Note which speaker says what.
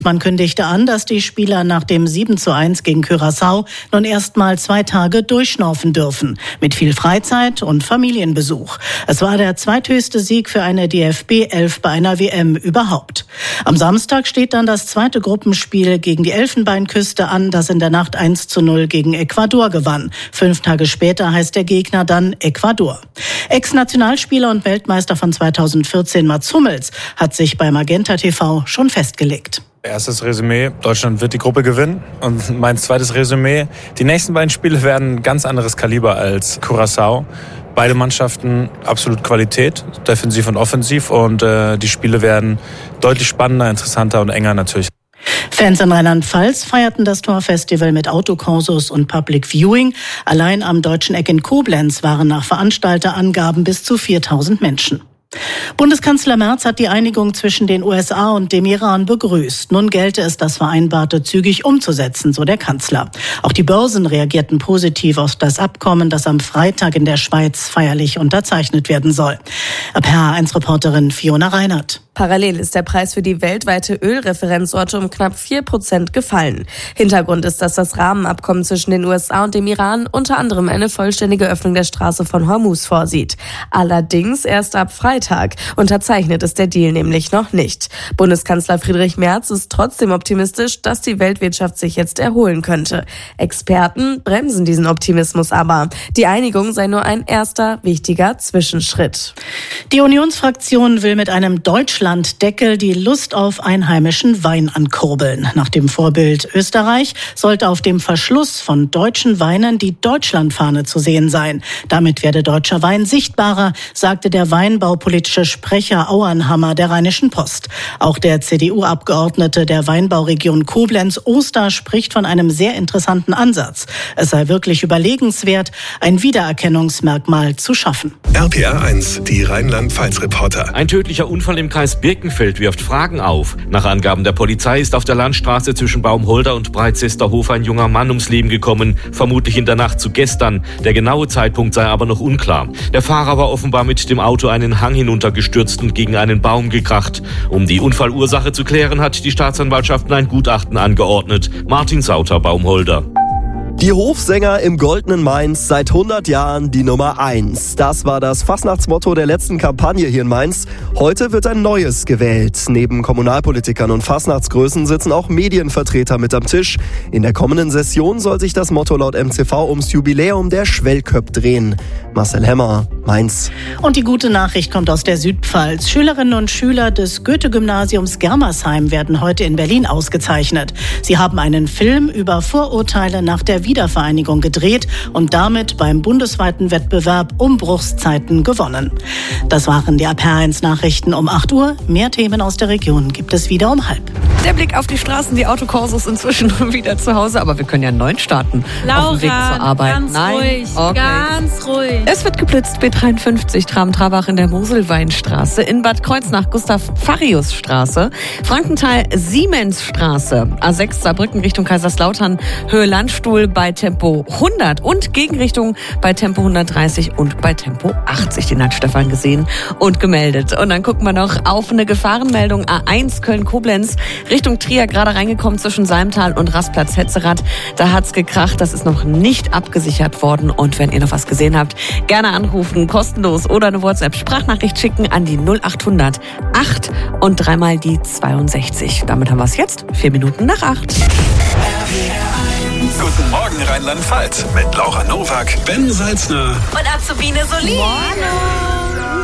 Speaker 1: Man kündigte an, dass die Spieler nach dem 7:1 gegen Curaçao nun erst mal 2 Tage durchschnaufen dürfen, mit viel Freizeit und Familienbesuch. Es war der zweithöchste Sieg für eine DFB-11 bei einer WM überhaupt. Am Samstag steht dann das zweite Gruppenspiel gegen die Elfenbeinküste an, das in der Nacht 1:0 gegen Ecuador gewann. 5 Tage später heißt der Gegner dann Ecuador. Ex-Nationalspieler und Weltmeister von 2014 Mats Hummels hat sich bei Magenta TV schon festgelegt.
Speaker 2: Erstes Resümee, Deutschland wird die Gruppe gewinnen. Und mein zweites Resümee, die nächsten beiden Spiele werden ein ganz anderes Kaliber als Curaçao. Beide Mannschaften absolut Qualität, defensiv und offensiv. Und die Spiele werden deutlich spannender, interessanter und enger natürlich.
Speaker 1: Fans in Rheinland-Pfalz feierten das Torfestival mit Autokursus und Public Viewing. Allein am Deutschen Eck in Koblenz waren nach Veranstalterangaben bis zu 4.000 Menschen. Bundeskanzler Merz hat die Einigung zwischen den USA und dem Iran begrüßt. Nun gelte es, das Vereinbarte zügig umzusetzen, so der Kanzler. Auch die Börsen reagierten positiv auf das Abkommen, das am Freitag in der Schweiz feierlich unterzeichnet werden soll. RPA1-Reporterin Fiona Reinhardt.
Speaker 3: Parallel ist der Preis für die weltweite Ölreferenzsorte um knapp 4% gefallen. Hintergrund ist, dass das Rahmenabkommen zwischen den USA und dem Iran unter anderem eine vollständige Öffnung der Straße von Hormuz vorsieht. Allerdings erst ab Freitag. Unterzeichnet ist der Deal nämlich noch nicht. Bundeskanzler Friedrich Merz ist trotzdem optimistisch, dass die Weltwirtschaft sich jetzt erholen könnte. Experten bremsen diesen Optimismus aber. Die Einigung sei nur ein erster wichtiger Zwischenschritt.
Speaker 1: Die Unionsfraktion will mit einem Deutschlanddeckel die Lust auf einheimischen Wein ankurbeln. Nach dem Vorbild Österreich sollte auf dem Verschluss von deutschen Weinen die Deutschlandfahne zu sehen sein. Damit werde deutscher Wein sichtbarer, sagte der weinbaupolitische Sprecher Auernhammer der Rheinischen Post. Auch der CDU-Abgeordnete der Weinbauregion Koblenz-Oster spricht von einem sehr interessanten Ansatz. Es sei wirklich überlegenswert, ein Wiedererkennungsmerkmal zu schaffen.
Speaker 4: RPA1, die Rheinland-Pfalz-Reporter.
Speaker 5: Ein tödlicher Unfall im Kreis Birkenfeld wirft Fragen auf. Nach Angaben der Polizei ist auf der Landstraße zwischen Baumholder und Breitzesterhof ein junger Mann ums Leben gekommen, vermutlich in der Nacht zu gestern. Der genaue Zeitpunkt sei aber noch unklar. Der Fahrer war offenbar mit dem Auto einen Hang hinuntergestürzt und gegen einen Baum gekracht. Um die Unfallursache zu klären, hat die Staatsanwaltschaft ein Gutachten angeordnet. Martin Sauter, Baumholder.
Speaker 6: Die Hofsänger im Goldenen Mainz, seit 100 Jahren die Nummer 1. Das war das Fastnachtsmotto der letzten Kampagne hier in Mainz. Heute wird ein neues gewählt. Neben Kommunalpolitikern und Fastnachtsgrößen sitzen auch Medienvertreter mit am Tisch. In der kommenden Session soll sich das Motto laut MCV ums Jubiläum der Schwellköpp drehen. Marcel Hemmer, Mainz.
Speaker 1: Und die gute Nachricht kommt aus der Südpfalz. Schülerinnen und Schüler des Goethe-Gymnasiums Germersheim werden heute in Berlin ausgezeichnet. Sie haben einen Film über Vorurteile nach der Wiedervereinigung gedreht und damit beim bundesweiten Wettbewerb Umbruchszeiten gewonnen. Das waren die RPA1-Nachrichten um 8 Uhr. Mehr Themen aus der Region gibt es wieder um 12:30.
Speaker 3: Der Blick auf die Straßen, die Autokursus inzwischen wieder zu Hause, aber wir können ja 9 starten.
Speaker 7: Laura,
Speaker 3: auf dem Weg zur Arbeit.
Speaker 7: Ganz ruhig,
Speaker 3: okay.
Speaker 7: ganz ruhig.
Speaker 3: Es wird geblitzt, B53, Tram-Trabach in der Moselweinstraße, in Bad Kreuznach Gustav-Farius-Straße, Frankenthal Siemensstraße, A6 Saarbrücken Richtung Kaiserslautern, Höhe Landstuhl bei Tempo 100 und Gegenrichtung bei Tempo 130 und bei Tempo 80. Den hat Stefan gesehen und gemeldet. Und dann gucken wir noch auf eine Gefahrenmeldung A1 Köln-Koblenz Richtung Trier, gerade reingekommen zwischen Salmtal und Rastplatz-Hetzerath. Da hat's gekracht, das ist noch nicht abgesichert worden. Und wenn ihr noch was gesehen habt, gerne anrufen, kostenlos oder eine WhatsApp-Sprachnachricht schicken an die 0800 8 und dreimal die 62. Damit haben wir es jetzt, 4 Minuten nach 8.
Speaker 4: Guten Morgen Rheinland-Pfalz mit Laura Nowak, Ben Salzner
Speaker 3: und Azubine Solin.